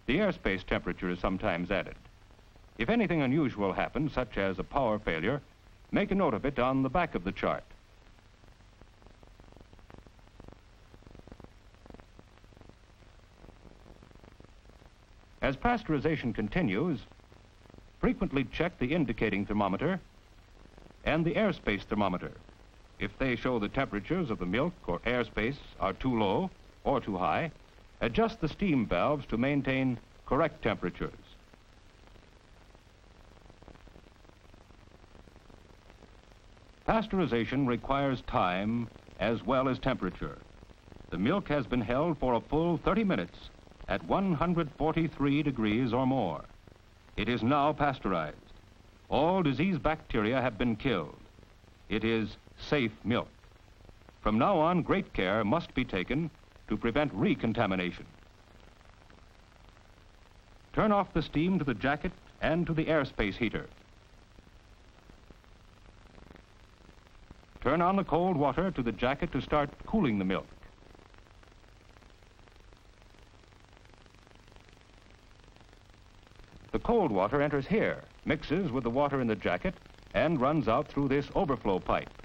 The airspace temperature is sometimes added. If anything unusual happens, such as a power failure, make a note of it on the back of the chart. As pasteurization continues, frequently check the indicating thermometer and the airspace thermometer. If they show the temperatures of the milk or airspace are too low or too high, adjust the steam valves to maintain correct temperatures. Pasteurization requires time as well as temperature. The milk has been held for a full 30 minutes at 143 degrees or more. It is now pasteurized. All disease bacteria have been killed. It is safe milk. From now on, great care must be taken to prevent recontamination. Turn off the steam to the jacket and to the airspace heater. Turn on the cold water to the jacket to start cooling the milk. The cold water enters here, mixes with the water in the jacket, and runs out through this overflow pipe.